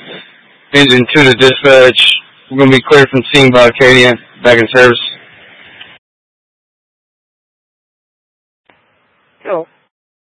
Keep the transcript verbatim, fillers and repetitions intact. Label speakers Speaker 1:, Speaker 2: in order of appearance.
Speaker 1: Engine two to dispatch. We're going to be cleared from scene by Acadia. Back in service.
Speaker 2: Hello.